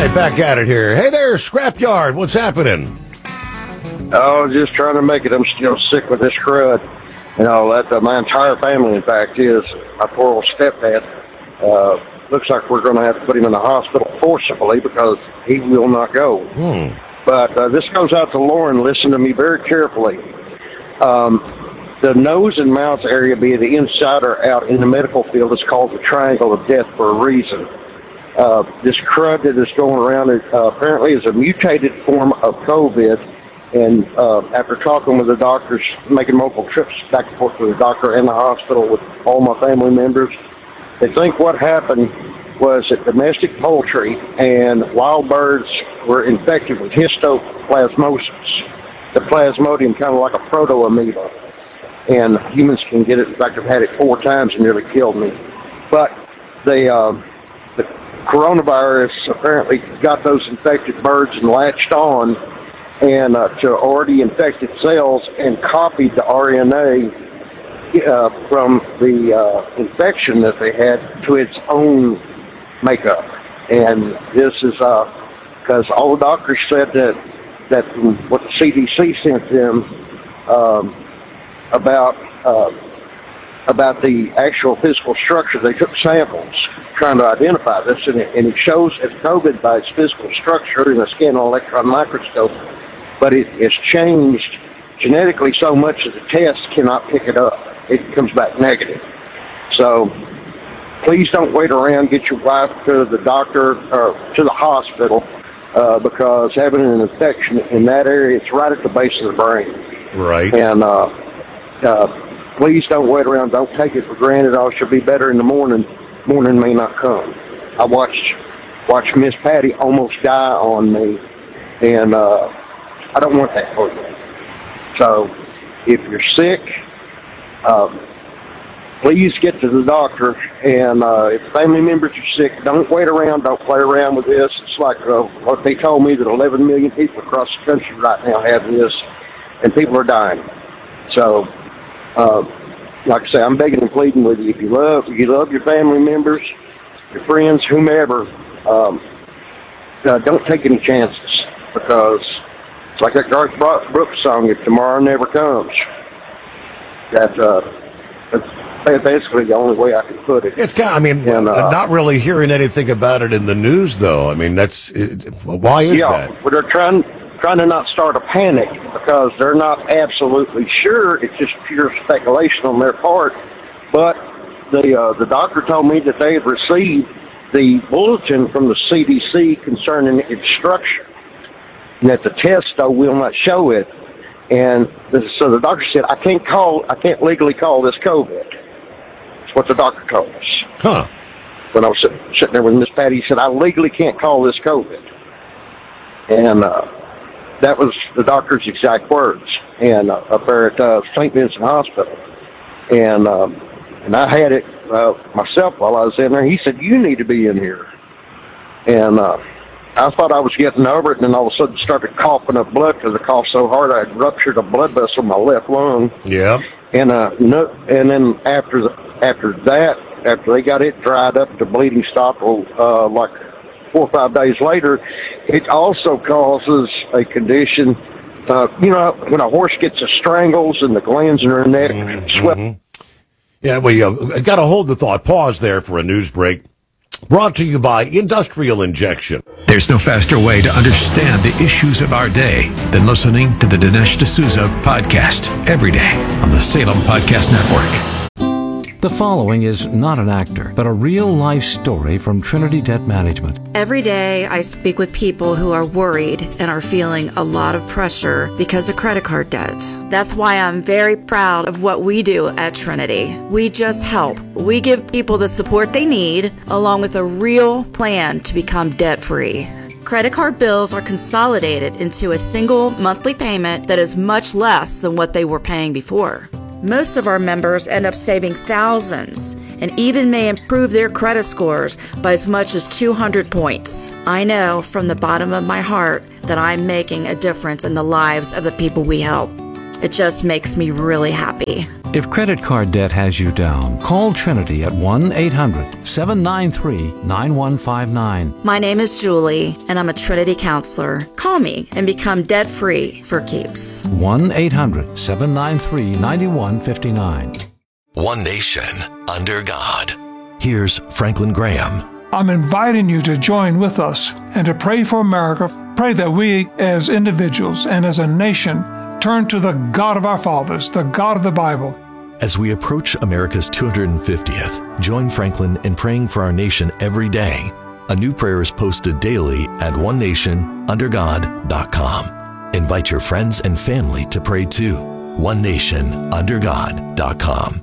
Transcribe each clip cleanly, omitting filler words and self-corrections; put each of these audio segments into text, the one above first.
right, back at it here. Hey there, Scrapyard. What's happening? Oh, just trying to make it. I'm still sick with this crud. You know, that my entire family, in fact, is. My poor old stepdad. Looks like we're going to have to put him in the hospital forcibly because he will not go. But this goes out to Lauren. Listen to me very carefully. The nose and mouth area, be it the inside or out in the medical field, is called the triangle of death for a reason. This crud that is going around apparently is a mutated form of COVID. And after talking with the doctors, making multiple trips back and forth to the doctor and the hospital with all my family members, they think what happened was that domestic poultry and wild birds were infected with histoplasmosis, the plasmodium, kind of like a proto-amoeba. And humans can get it. In fact, I've had it 4 times and nearly killed me. But the coronavirus apparently got those infected birds and latched on and to already infected cells and copied the RNA from the infection that they had to its own makeup. And this is because all the doctors said that what the CDC sent them about the actual physical structure. They took samples trying to identify this, and it shows it's COVID by its physical structure in a scanning electron microscope, but it has changed genetically so much that the test cannot pick it up. It comes back negative. So please don't wait around. Get your wife to the doctor or to the hospital because having an infection in that area, it's right at the base of the brain. Right. And please don't wait around. Don't take it for granted. Oh, she'll be better in the morning. Morning may not come. I watched Miss Patty almost die on me, and I don't want that for you. So if you're sick, please get to the doctor. And if family members are sick, don't wait around. Don't play around with this. It's like what they told me, that 11 million people across the country right now have this, and people are dying. So, like I say, I'm begging and pleading with you. If you love your family members, your friends, whomever, don't take any chances, because it's like that Garth Brooks song, "If Tomorrow Never Comes." That's basically the only way I can put it. It's kind of, I mean, not really hearing anything about it in the news, though. I mean, why is that? Yeah, but they're trying to not start a panic because they're not absolutely sure. It's just pure speculation on their part. But the doctor told me that they had received the bulletin from the CDC concerning its structure, and that the test, though, will not show it. And so the doctor said, I can't legally call this COVID. That's what the doctor told us. Huh. When I was sitting there with Miss Patty, he said, I legally can't call this COVID. And that was the doctor's exact words. And up there at St. Vincent Hospital. And I had it myself while I was in there. He said, you need to be in here. And I thought I was getting over it, and then all of a sudden started coughing up blood because I coughed so hard I had ruptured a blood vessel in my left lung. Yeah. And then after they got it dried up, the bleeding stopped. Like 4 or 5 days later, it also causes a condition. When a horse gets a strangles and the glands in her neck swell. Yeah, we got to hold the thought. Pause there for a news break. Brought to you by Industrial Injection. There's no faster way to understand the issues of our day than listening to the Dinesh D'Souza podcast every day on the Salem Podcast Network. The following is not an actor, but a real-life story from Trinity Debt Management. Every day I speak with people who are worried and are feeling a lot of pressure because of credit card debt. That's why I'm very proud of what we do at Trinity. We just help. We give people the support they need, along with a real plan to become debt-free. Credit card bills are consolidated into a single monthly payment that is much less than what they were paying before. Most of our members end up saving thousands and even may improve their credit scores by as much as 200 points. I know from the bottom of my heart that I'm making a difference in the lives of the people we help. It just makes me really happy. If credit card debt has you down, call Trinity at 1-800-793-9159. My name is Julie, and I'm a Trinity counselor. Call me and become debt-free for keeps. 1-800-793-9159. One nation under God. Here's Franklin Graham. I'm inviting you to join with us and to pray for America. Pray that we as individuals and as a nation turn to the God of our fathers, the God of the Bible. As we approach America's 250th, join Franklin in praying for our nation every day. A new prayer is posted daily at onenationundergod.com. Invite your friends and family to pray too. onenationundergod.com.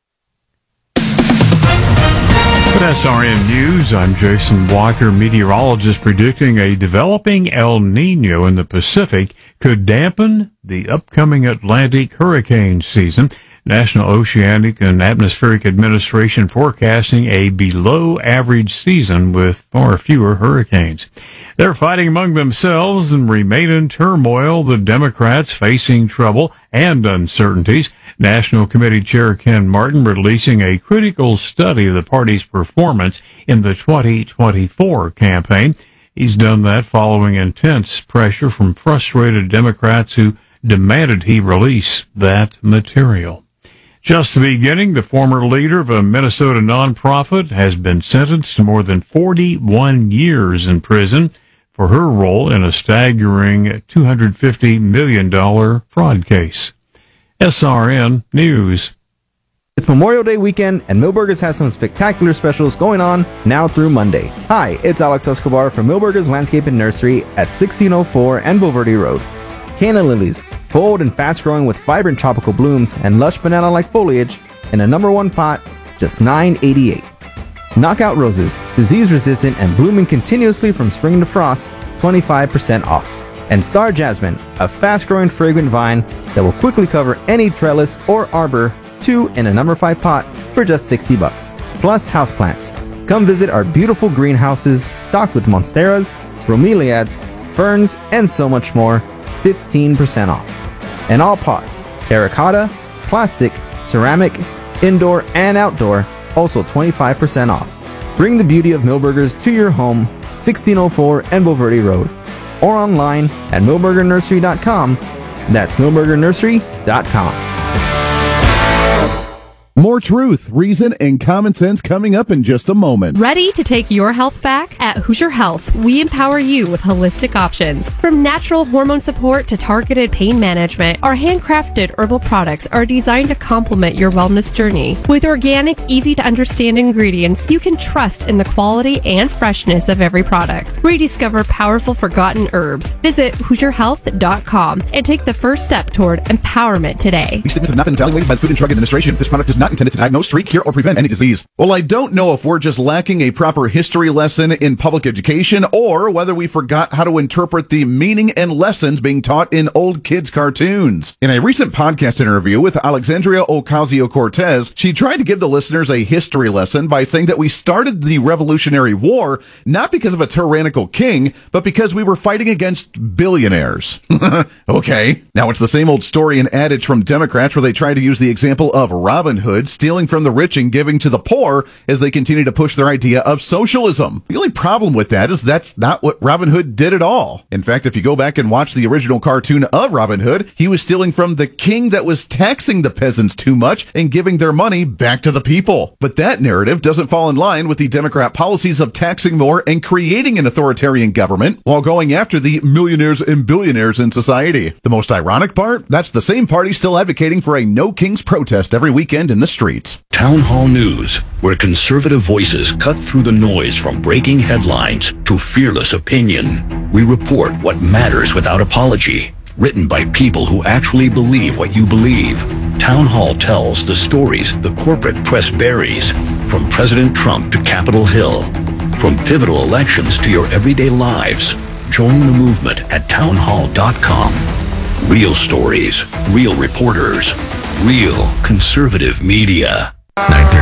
With SRN News, I'm Jason Walker. Meteorologists predicting a developing El Nino in the Pacific could dampen the upcoming Atlantic hurricane season. National Oceanic and Atmospheric Administration forecasting a below-average season with far fewer hurricanes. They're fighting among themselves and remain in turmoil, the Democrats facing trouble and uncertainties. National Committee Chair Ken Martin releasing a critical study of the party's performance in the 2024 campaign. He's done that following intense pressure from frustrated Democrats who demanded he release that material. Just the beginning, the former leader of a Minnesota nonprofit has been sentenced to more than 41 years in prison for her role in a staggering $250 million fraud case. SRN News. It's Memorial Day weekend, and Milberger's has some spectacular specials going on now through Monday. Hi, it's Alex Escobar from Milberger's Landscape and Nursery at 1604 Anvil Verde Road. Canna lilies, bold and fast-growing with vibrant tropical blooms and lush banana-like foliage in a #1 pot, just $9.88. Knockout roses, disease-resistant and blooming continuously from spring to frost, 25% off. And Star Jasmine, a fast-growing fragrant vine that will quickly cover any trellis or arbor, 2 in a #5 pot for just $60. Plus houseplants. Come visit our beautiful greenhouses stocked with monsteras, bromeliads, ferns, and so much more, 15% off. And all pots, terracotta, plastic, ceramic, indoor and outdoor, also 25% off. Bring the beauty of Milberger's to your home, 1604 Anvil Verde Road, or online at milbergernursery.com. That's milbergernursery.com. More truth, reason, and common sense coming up in just a moment. Ready to take your health back? At Hoosier Health, we empower you with holistic options. From natural hormone support to targeted pain management, our handcrafted herbal products are designed to complement your wellness journey. With organic, easy-to-understand ingredients, you can trust in the quality and freshness of every product. Rediscover powerful forgotten herbs. Visit HoosierHealth.com and take the first step toward empowerment today. These statements have not been evaluated by the Food and Drug Administration. This product is not intended to diagnose, treat, cure, or prevent any disease. Well, I don't know if we're just lacking a proper history lesson in public education or whether we forgot how to interpret the meaning and lessons being taught in old kids' cartoons. In a recent podcast interview with Alexandria Ocasio-Cortez, she tried to give the listeners a history lesson by saying that we started the Revolutionary War not because of a tyrannical king, but because we were fighting against billionaires. Okay. Now it's the same old story and adage from Democrats where they try to use the example of Robin Hood stealing from the rich and giving to the poor as they continue to push their idea of socialism. The only problem with that is that's not what Robin Hood did at all. In fact, if you go back and watch the original cartoon of Robin Hood, he was stealing from the king that was taxing the peasants too much and giving their money back to the people. But that narrative doesn't fall in line with the Democrat policies of taxing more and creating an authoritarian government while going after the millionaires and billionaires in society. The most ironic part? That's the same party still advocating for a No Kings protest every weekend in the streets. Town Hall News, where conservative voices cut through the noise from breaking headlines to fearless opinion. We report what matters without apology. Written by people who actually believe what you believe. Town Hall tells the stories the corporate press buries, from President Trump to Capitol Hill, from pivotal elections to your everyday lives. Join the movement at townhall.com. Real stories, real reporters, real conservative media. 9:30